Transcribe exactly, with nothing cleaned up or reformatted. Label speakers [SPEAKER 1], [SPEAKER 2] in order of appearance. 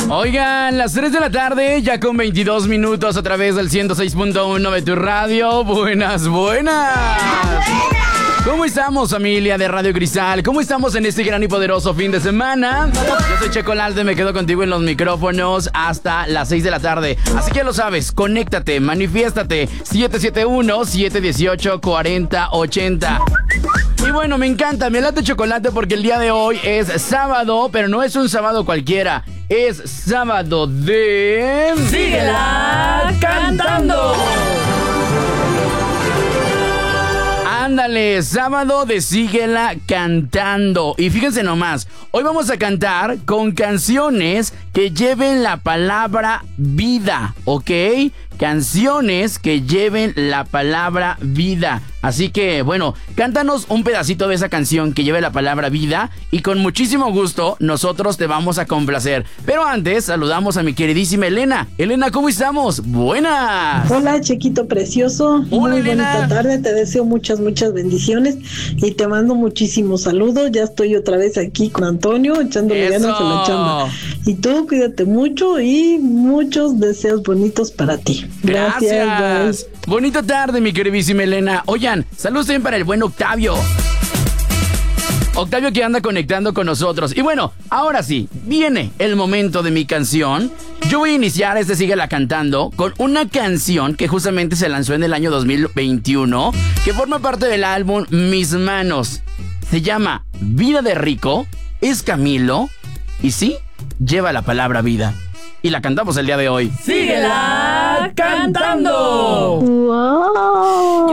[SPEAKER 1] Oigan, las tres de la tarde, ya con veintidós minutos a través del ciento seis punto uno de tu radio. Buenas, buenas. ¿Cómo estamos, familia de Radio Cristal? ¿Cómo estamos en este gran y poderoso fin de semana? Yo soy Checolate, me quedo contigo en los micrófonos hasta las seis de la tarde. Así que ya lo sabes, conéctate, manifiéstate. siete siete uno, siete uno ocho, cuatro cero ocho cero. Y bueno, me encanta, me late Chocolate porque el día de hoy es sábado, pero no es un sábado cualquiera. Es sábado de...
[SPEAKER 2] ¡Síguela cantando!
[SPEAKER 1] Ándale, sábado de Síguela Cantando. Y fíjense nomás, hoy vamos a cantar con canciones que lleven la palabra vida, ¿ok? Canciones que lleven la palabra vida. Así que, bueno, cántanos un pedacito de esa canción que lleve la palabra vida y con muchísimo gusto nosotros te vamos a complacer. Pero antes, saludamos a mi queridísima Elena. Elena, ¿cómo estamos? ¡Buenas!
[SPEAKER 3] Hola, chiquito precioso.
[SPEAKER 1] Hola,
[SPEAKER 3] Muy
[SPEAKER 1] Elena.
[SPEAKER 3] bonita tarde. Te deseo muchas, muchas bendiciones y te mando muchísimos saludos. Ya estoy otra vez aquí con Antonio echándole
[SPEAKER 1] ¡Eso!
[SPEAKER 3] ganas a la chamba. Y tú, cuídate mucho y muchos deseos bonitos para ti.
[SPEAKER 1] Gracias.
[SPEAKER 3] Gracias.
[SPEAKER 1] Bonita tarde, mi queridísima Elena. Oigan, saludos también para el buen Octavio. Octavio que anda conectando con nosotros. Y bueno, ahora sí, viene el momento de mi canción. Yo voy a iniciar este Síguela Cantando con una canción que justamente se lanzó en el año dos mil veintiuno, que forma parte del álbum Mis Manos. Se llama Vida de Rico, es Camilo y sí, lleva la palabra vida. Y la cantamos el día de hoy.
[SPEAKER 2] ¡Síguela cantando!
[SPEAKER 3] Wow.